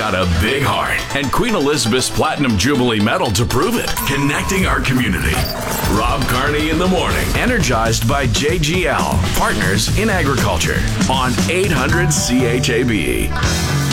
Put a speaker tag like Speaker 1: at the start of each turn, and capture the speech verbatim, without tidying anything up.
Speaker 1: got a big heart and Queen Elizabeth's Platinum Jubilee Medal to prove it. Connecting our community. Rob Carney in the morning. Energized by J G L, Partners in Agriculture on eight hundred C H A B.